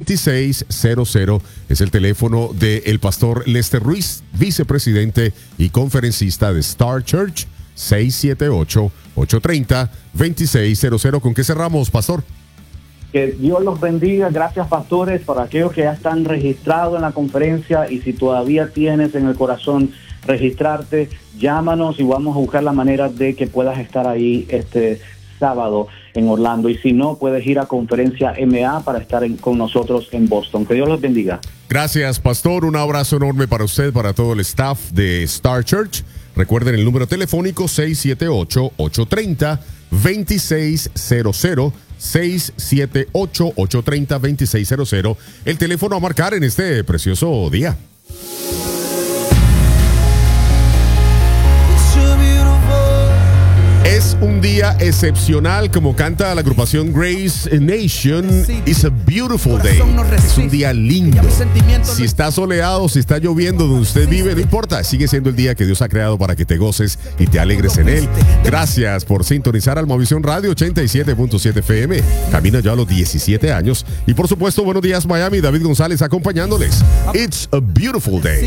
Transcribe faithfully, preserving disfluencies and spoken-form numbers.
veintiséis cero cero. Es el teléfono del pastor Lester Ruiz, vicepresidente y conferencista de Star Church. seis siete ocho, ocho tres cero, dos seis cero cero. ¿Con qué cerramos, pastor? Que Dios los bendiga. Gracias, pastores, por aquellos que ya están registrados en la conferencia, y si todavía tienes en el corazón registrarte, llámanos y vamos a buscar la manera de que puedas estar ahí este sábado en Orlando, y si no, puedes ir a Conferencia M A para estar en, con nosotros en Boston. Que Dios los bendiga. Gracias, pastor. Un abrazo enorme para usted, para todo el staff de Star Church. Recuerden el número telefónico seis siete ocho, ocho tres cero, dos seis cero cero. seis siete ocho, ocho tres cero, dos seis cero cero. El teléfono a marcar en este precioso día. Es un día excepcional, como canta la agrupación Grace Nation. It's a beautiful day. Es un día lindo. Si está soleado, si está lloviendo donde usted vive, no importa. Sigue siendo el día que Dios ha creado para que te goces y te alegres en él. Gracias por sintonizar Almavisión Radio ochenta y siete punto siete F M. Camina ya a los diecisiete años. Y por supuesto, buenos días Miami. David González acompañándoles. It's a beautiful day.